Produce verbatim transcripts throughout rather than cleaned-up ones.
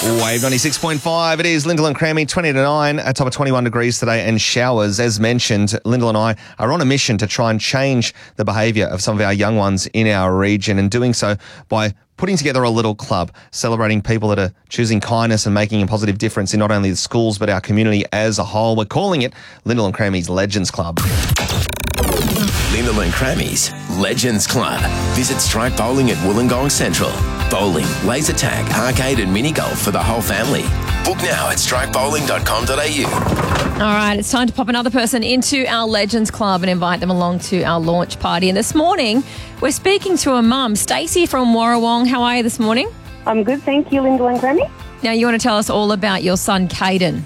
Wave ninety-six point five. It is Lyndall and Crammy, twenty to nine, a top of twenty-one degrees today and showers. As mentioned, Lyndall and I are on a mission to try and change the behaviour of some of our young ones in our region, and doing so by putting together a little club celebrating people that are choosing kindness and making a positive difference in not only the schools but our community as a whole. We're calling it Lyndall and Crammy's Legends Club. Lyndall and Crammy's Legends Club. Visit Strike Bowling at Wollongong Central. Bowling, laser tag, arcade and mini golf for the whole family. Book now at strike bowling dot com dot a u. All right, it's time to pop another person into our Legends Club and invite them along to our launch party. And this morning, we're speaking to a mum, Stacey from Warrawong. How are you this morning? I'm good, thank you, Lyndall and Crammy. Now, you want to tell us all about your son, Caden.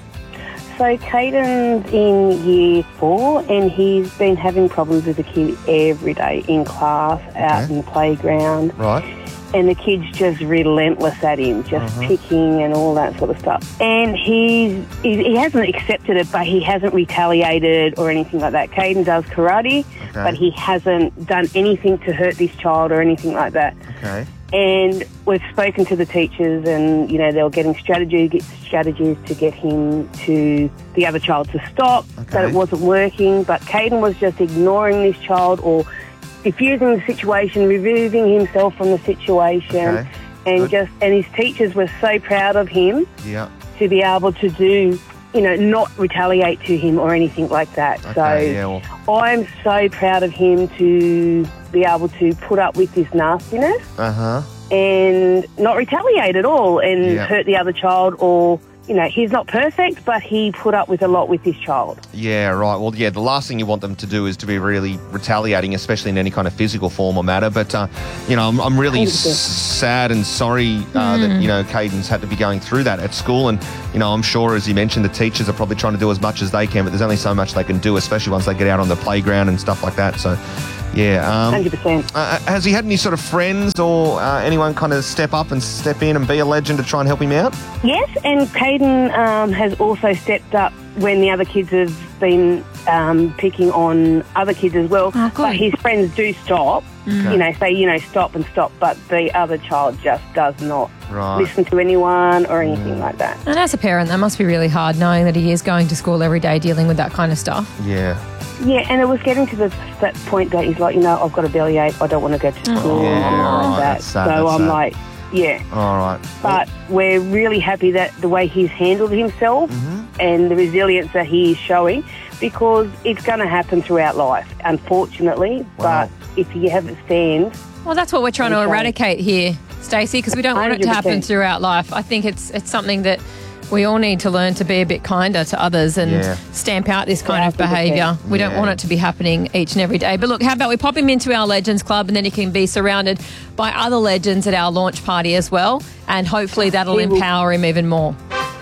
So Caden's in year four and he's been having problems with the kid every day in class, out Okay. in the playground. Right. And the kid's just relentless at him, just Uh-huh. picking and all that sort of stuff. And he's, he, he hasn't accepted it, but he hasn't retaliated or anything like that. Caden does karate, but he hasn't done anything to hurt this child or anything like that. Okay. And we've spoken to the teachers and, you know, they were getting strategy, get strategies to get him to the other child to stop, but Okay. it wasn't working. But Caden was just ignoring this child or diffusing the situation, removing himself from the situation. Okay. And Good. just, and his teachers were so proud of him Yeah. to be able to do, you know, not retaliate to him or anything like that. Okay, so yeah, well. I'm so proud of him to be able to put up with this nastiness Uh-huh. and not retaliate at all and Yeah. hurt the other child or, you know, he's not perfect, but he put up with a lot with this child. Yeah, right. Well, yeah, the last thing you want them to do is to be really retaliating, especially in any kind of physical form or matter. But, uh, you know, I'm, I'm really one hundred s- percent. sad and sorry uh, that, you know, Caden's had to be going through that at school. And, you know, I'm sure, as you mentioned, the teachers are probably trying to do as much as they can, but there's only so much they can do, especially once they get out on the playground and stuff like that. So, yeah. Um, one hundred percent. uh, has he had any sort of friends or uh, anyone kind of step up and step in and be a legend to try and help him out? Yes, and Caden um, has also stepped up when the other kids have been um, picking on other kids as well. Oh, good. But his friends do stop, you know, say, you know, stop and stop, but the other child just does not Right. listen to anyone or anything like that. And as a parent, that must be really hard knowing that he is going to school every day dealing with that kind of stuff. Yeah. Yeah, and it was getting to the, that point that he's like, you know, I've got a bellyache, I don't want to go to school, Yeah, and things right, like that. that's sad, so that's I'm sad. like, yeah. All right. But we're really happy that the way he's handled himself and the resilience that he is showing, because it's going to happen throughout life, unfortunately. Wow. But if you have it stand, Well, that's what we're trying to Okay. eradicate here, Stacey, because we don't want it to happen one hundred percent. throughout life. I think it's it's something that we all need to learn to be a bit kinder to others and Yeah. stamp out this kind Yeah, of one hundred percent. behaviour. We don't Yeah. want it to be happening each and every day. But look, how about we pop him into our Legends Club and then he can be surrounded by other legends at our launch party as well, and hopefully that'll He will- empower him even more.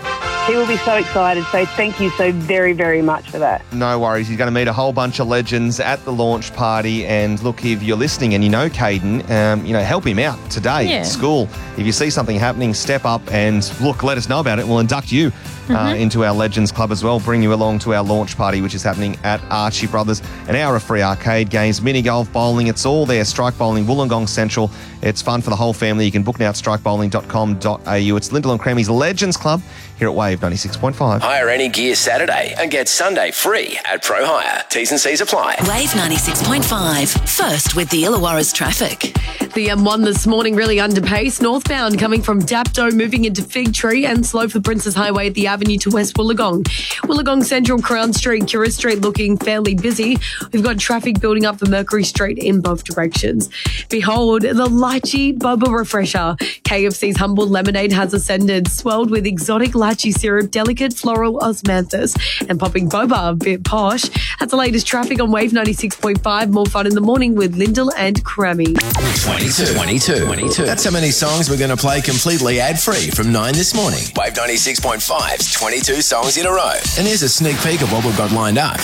he will be so excited. So thank you so very, very much for that. No worries. He's going to meet a whole bunch of legends at the launch party. And look, if you're listening and you know Caden, um, you know, help him out today Yeah. at school. If you see something happening, step up and look, let us know about it. We'll induct you uh, into our Legends Club as well. Bring you along to our launch party, which is happening at Archie Brothers. An hour of free arcade games, mini golf, bowling. It's all there. Strike Bowling, Wollongong Central. It's fun for the whole family. You can book now at strike bowling dot com dot a u. It's Lyndall and Crammy's Legends Club here at Wave ninety-six point five. Hire any gear Saturday and get Sunday free at Pro Hire. T's and C's apply. Wave ninety-six point five. First with the Illawarra's traffic. The M one this morning really under pace. Northbound coming from Dapto, moving into Fig Tree and slow for Princess Highway at the Avenue to West Wollongong. Wollongong Central, Crown Street, Cura Street looking fairly busy. We've got traffic building up for Mercury Street in both directions. Behold, the lychee boba refresher. K F C's humble lemonade has ascended, swelled with exotic lychee syrup, delicate floral osmanthus, and popping boba a bit posh. That's the latest traffic on Wave ninety-six point five. More fun in the morning with Lyndall and Crammy. twenty-two. twenty-two. twenty-two. That's how many songs we're going to play completely ad-free from nine this morning. Wave ninety-six point five's twenty-two songs in a row. And here's a sneak peek of what we've got lined up.